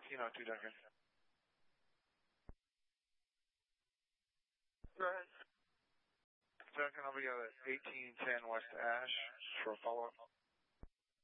1402, Duncan. Go ahead. Duncan, I'll be at 1810 West Ash for a follow-up.